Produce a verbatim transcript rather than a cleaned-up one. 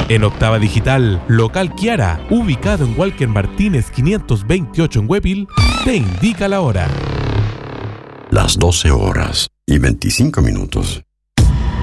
En Octava Digital, local Kiara, ubicado en Walker Martínez quinientos veintiocho en Huepil, te indica la hora. Las doce horas y veinticinco minutos.